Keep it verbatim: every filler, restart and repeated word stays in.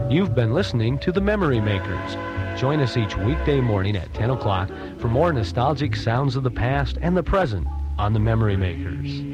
You've been listening to The Memory Makers. Join us each weekday morning at ten o'clock for more nostalgic sounds of the past and the present on The Memory Makers.